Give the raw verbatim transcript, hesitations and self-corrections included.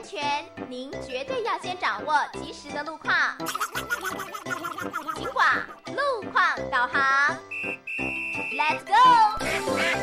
全，您绝对要先掌握及时的路况。